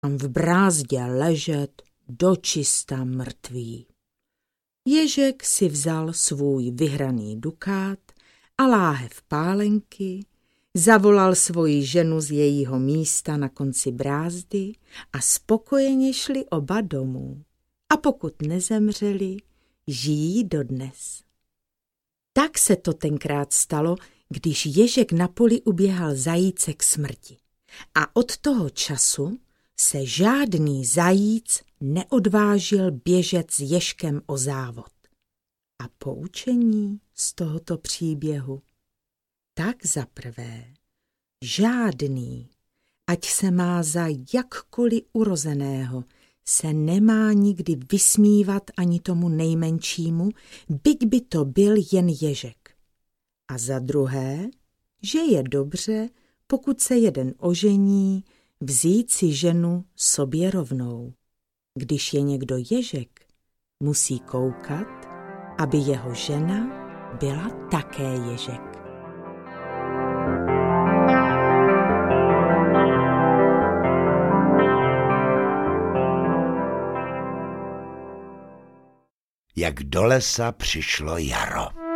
tam v brázdě ležet dočista mrtvý. Ježek si vzal svůj vyhraný dukát a láhev pálenky, zavolal svoji ženu z jejího místa na konci brázdy a spokojeně šli oba domů. A pokud nezemřeli, žijí dodnes. Tak se to tenkrát stalo, když Ježek na poli uběhal zajíce k smrti. A od toho času se žádný zajíc neodvážil běžet s Ježkem o závod. A poučení z tohoto příběhu? Tak za prvé, žádný, ať se má za jakkoliv urozeného, se nemá nikdy vysmívat ani tomu nejmenšímu, byť by to byl jen Ježek. A za druhé, že je dobře, pokud se jeden ožení, vzít si ženu sobě rovnou. Když je někdo Ježek, musí koukat, aby jeho žena byla také Ježek. Jak do lesa přišlo jaro.